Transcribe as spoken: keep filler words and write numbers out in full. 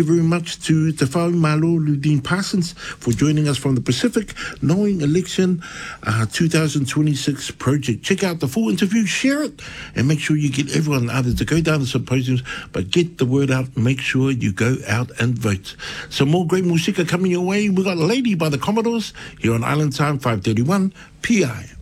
Very much to Tafau Malo Ludine Parsons for joining us from the Pacific Knowing Election uh, twenty twenty-six project. Check out the full interview, share it, and make sure you get everyone either to go down to symposiums, but get the word out. Make sure you go out and vote. Some more great musika coming your way. We got Lady by the Commodores here on Island Time five thirty-one P I.